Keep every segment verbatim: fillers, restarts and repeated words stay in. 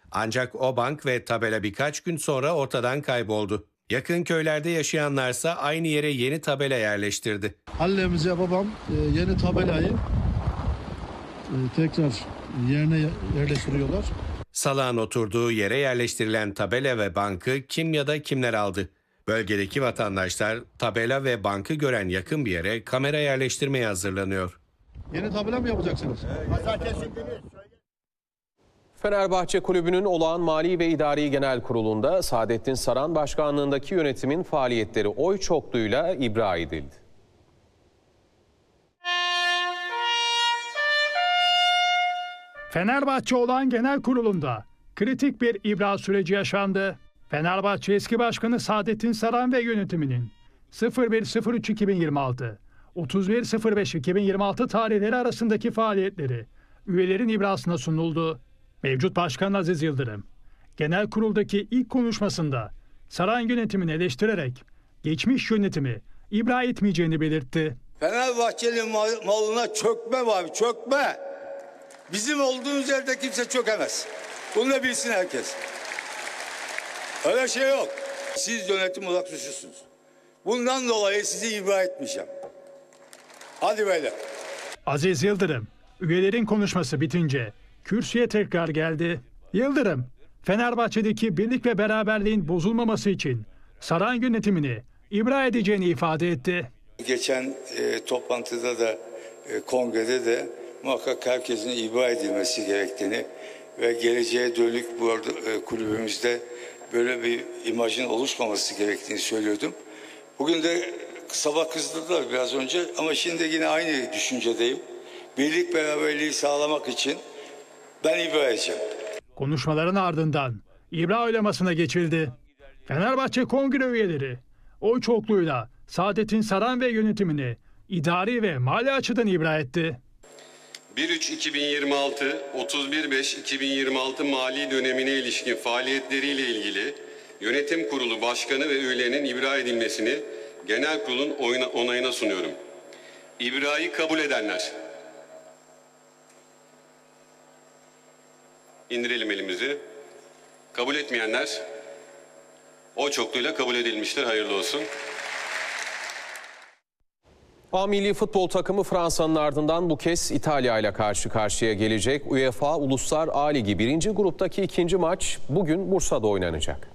Ancak o bank ve tabela birkaç gün sonra ortadan kayboldu. Yakın köylerde yaşayanlarsa aynı yere yeni tabela yerleştirdi. Annemize babam yeni tabelayı tekrar yerine yerleştiriyorlar. Salağın oturduğu yere yerleştirilen tabela ve bankı kim ya da kimler aldı? Bölgedeki vatandaşlar tabela ve bankı gören yakın bir yere kamera yerleştirmeye hazırlanıyor. Yeni tabela mı yapacaksınız? Fenerbahçe Kulübü'nün olağan Mali ve İdari Genel Kurulu'nda Saadettin Saran başkanlığındaki yönetimin faaliyetleri oy çokluğuyla ibra edildi. Fenerbahçe olağan genel kurulunda kritik bir ibra süreci yaşandı. Fenerbahçe eski başkanı Saadettin Saran ve yönetiminin bir Eylül iki bin yirmi altı, otuz bir Eylül iki bin yirmi altı tarihleri arasındaki faaliyetleri üyelerin ibrasına sunuldu. Mevcut Başkan Aziz Yıldırım, genel kuruldaki ilk konuşmasında Saran yönetimini eleştirerek geçmiş yönetimi ibra etmeyeceğini belirtti. Fenerbahçeli mal, malına çökme var, çökme. Bizim olduğumuz yerde kimse çökemez. Bunu da bilsin herkes. Öyle şey yok. Siz yönetim olarak suçlusunuz. Bundan dolayı sizi ibra etmeyeceğim. Hadi böyle. Aziz Yıldırım, üyelerin konuşması bitince kürsüye tekrar geldi. Yıldırım, Fenerbahçe'deki birlik ve beraberliğin bozulmaması için Saran yönetimini ibra edeceğini ifade etti. Geçen e, toplantıda da e, kongrede de muhakkak herkesin ibra edilmesi gerektiğini ve geleceğe dönük bu arada e, kulübümüzde böyle bir imajın oluşmaması gerektiğini söylüyordum. Bugün de sabah kızdırdılar biraz önce ama şimdi yine aynı düşüncedeyim. Birlik beraberliği sağlamak için ben ibra edeceğim. Konuşmaların ardından ibra oylamasına geçildi. Fenerbahçe Kongre üyeleri oy çokluğuyla Saadettin Saran ve yönetimini idari ve mali açıdan ibra etti. bir Eylül iki bin yirmi altı otuz bir Eylül iki bin yirmi altı mali dönemine ilişkin faaliyetleriyle ilgili Yönetim Kurulu Başkanı ve üyelerinin ibra edilmesini Genel Kurulun onayına sunuyorum. İbrayı kabul edenler. İndirelim elimizi. Kabul etmeyenler oy çokluğuyla kabul edilmiştir. Hayırlı olsun. A milli futbol takımı Fransa'nın ardından bu kez İtalya ile karşı karşıya gelecek. UEFA Uluslar A Ligi birinci gruptaki ikinci maç bugün Bursa'da oynanacak.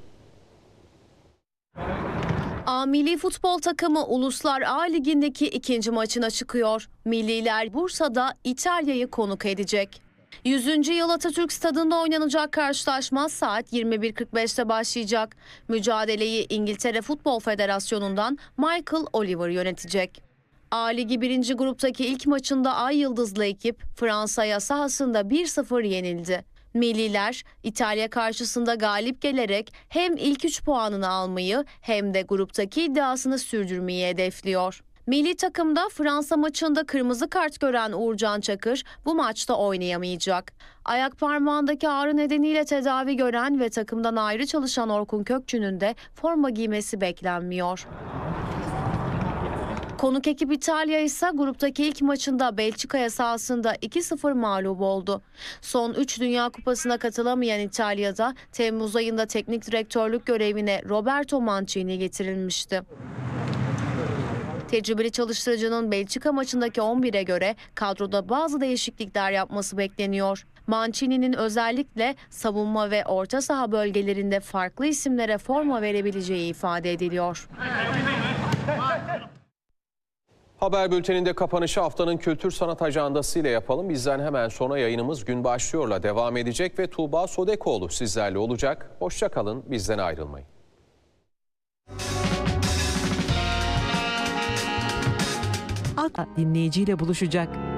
A milli futbol takımı Uluslar A Ligi'ndeki ikinci maçına çıkıyor. Milliler Bursa'da İtalya'yı konuk edecek. yüzüncü yıl Atatürk Stadı'nda oynanacak karşılaşma saat yirmi bir kırk beşte başlayacak. Mücadeleyi İngiltere Futbol Federasyonu'ndan Michael Oliver yönetecek. A Ligi birinci gruptaki ilk maçında Ay Yıldızlı ekip Fransa'ya sahasında bir sıfır yenildi. Milliler İtalya karşısında galip gelerek hem ilk üç puanını almayı hem de gruptaki iddiasını sürdürmeyi hedefliyor. Milli takımda Fransa maçında kırmızı kart gören Uğurcan Çakır bu maçta oynayamayacak. Ayak parmağındaki ağrı nedeniyle tedavi gören ve takımdan ayrı çalışan Orkun Kökçü'nün de forma giymesi beklenmiyor. Konuk ekip İtalya ise gruptaki ilk maçında Belçika'ya sahasında iki sıfır mağlup oldu. Son üç Dünya Kupası'na katılamayan İtalya'da Temmuz ayında teknik direktörlük görevine Roberto Mancini getirilmişti. Tecrübeli çalıştırıcının Belçika maçındaki on bire göre kadroda bazı değişiklikler yapması bekleniyor. Mancini'nin özellikle savunma ve orta saha bölgelerinde farklı isimlere forma verebileceği ifade ediliyor. Haber bülteninde kapanışı haftanın kültür sanat ajandası ile yapalım. Bizden hemen sonra yayınımız Gün Başlıyor'la devam edecek ve Tuğba Sodekoğlu sizlerle olacak. Hoşça kalın, bizden ayrılmayın. Dinleyiciyle buluşacak.